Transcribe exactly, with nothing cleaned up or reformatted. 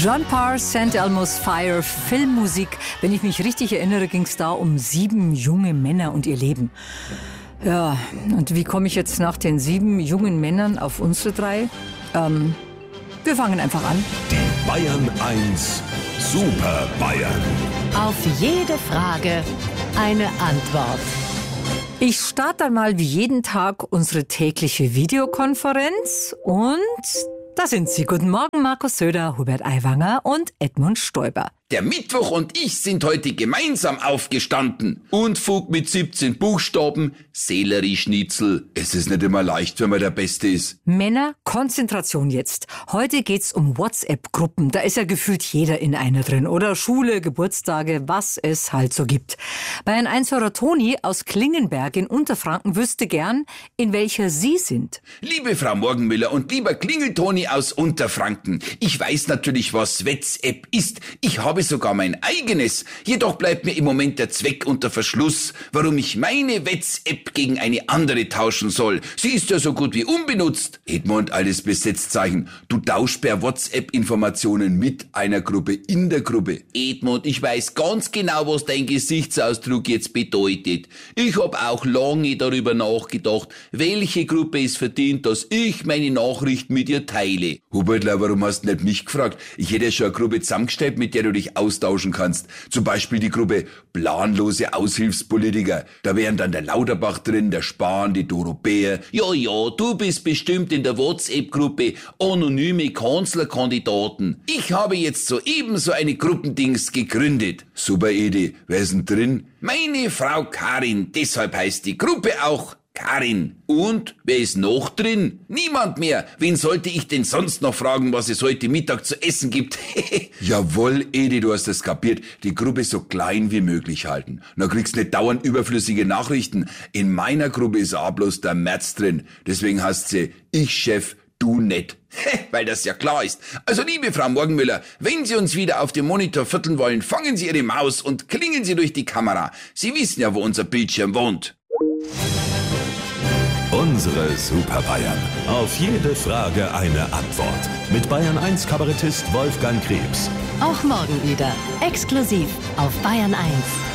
John Parr, Saint Elmo's Fire, Filmmusik. Wenn ich mich richtig erinnere, ging es da um sieben junge Männer und ihr Leben. Ja, und wie komme ich jetzt nach den sieben jungen Männern auf unsere drei? Ähm, wir fangen einfach an. Die Bayern eins Super Bayern. Auf jede Frage eine Antwort. Ich starte dann mal wie jeden Tag unsere tägliche Videokonferenz und da sind sie. Guten Morgen, Markus Söder, Hubert Aiwanger und Edmund Stoiber. Der Mittwoch und ich sind heute gemeinsam aufgestanden. Unfug mit siebzehn Buchstaben, Sellerieschnitzel. Es ist nicht immer leicht, wenn man der Beste ist. Männer, Konzentration jetzt. Heute geht's um WhatsApp-Gruppen. Da ist ja gefühlt jeder in einer drin. Oder Schule, Geburtstage, was es halt so gibt. Bayern eins-Hörer Toni aus Klingenberg in Unterfranken wüsste gern, in welcher Sie sind. Liebe Frau Morgenmüller und lieber Klingeltoni aus Unterfranken, ich weiß natürlich, was WhatsApp ist. Ich habe sogar mein eigenes. Jedoch bleibt mir im Moment der Zweck unter Verschluss, warum ich meine WhatsApp gegen eine andere tauschen soll. Sie ist ja so gut wie unbenutzt. Edmund, alles Besetzzeichen. Du tauschst per WhatsApp Informationen mit einer Gruppe in der Gruppe. Edmund, ich weiß ganz genau, was dein Gesichtsausdruck jetzt bedeutet. Ich habe auch lange darüber nachgedacht, welche Gruppe es verdient, dass ich meine Nachrichten mit ihr teile. Hubertler, warum hast du nicht mich gefragt? Ich hätte ja schon eine Gruppe zusammengestellt, mit der du dich austauschen kannst. Zum Beispiel die Gruppe planlose Aushilfspolitiker. Da wären dann der Lauterbach drin, der Spahn, die Doro Bär. Ja, ja, du bist bestimmt in der WhatsApp-Gruppe anonyme Kanzlerkandidaten. Ich habe jetzt soeben so eine Gruppendings gegründet. Super Edi, wer ist denn drin? Meine Frau Karin, deshalb heißt die Gruppe auch Karin. Und wer ist noch drin? Niemand mehr. Wen sollte ich denn sonst noch fragen, was es heute Mittag zu essen gibt? Jawohl, Edi, du hast es kapiert. Die Gruppe so klein wie möglich halten. Dann kriegst du nicht dauernd überflüssige Nachrichten. In meiner Gruppe ist auch bloß der Merz drin. Deswegen heißt sie Ich Chef, du nicht. Weil das ja klar ist. Also liebe Frau Morgenmüller, wenn Sie uns wieder auf dem Monitor vierteln wollen, fangen Sie Ihre Maus und klingeln Sie durch die Kamera. Sie wissen ja, wo unser Bildschirm wohnt. Unsere Super Bayern. Auf jede Frage eine Antwort. Mit Bayern eins Kabarettist Wolfgang Krebs. Auch morgen wieder. Exklusiv auf Bayern eins.